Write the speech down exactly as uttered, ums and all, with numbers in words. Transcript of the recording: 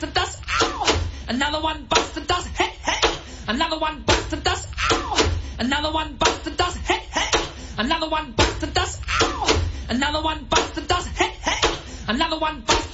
the dust. Ow! Another one bites the dust. Hey, hey! Another one bites the dust. Ow! Another one bites the dust. Hey, hey! Another one bites the dust. Ow! Another one bites the dust. Hey, hey! Another one bites